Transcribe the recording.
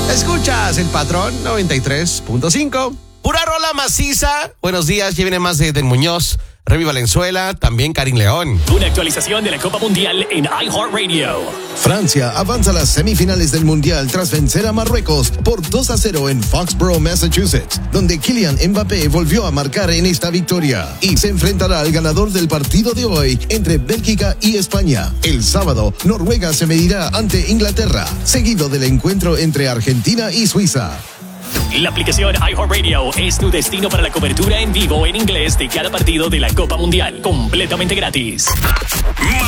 Escuchas El Patrón 93.5. Pura rola maciza. Buenos días, ya viene más de Del Muñoz, Remy Valenzuela, también Karim León. Una actualización de la Copa Mundial en iHeartRadio. Francia avanza a las semifinales del Mundial tras vencer a Marruecos por 2-0 en Foxborough, Massachusetts, donde Kylian Mbappé volvió a marcar en esta victoria y se enfrentará al ganador del partido de hoy entre Bélgica y España. El sábado, Noruega se medirá ante Inglaterra, seguido del encuentro entre Argentina y Suiza. La aplicación iHeartRadio es tu destino para la cobertura en vivo en inglés de cada partido de la Copa Mundial, completamente gratis.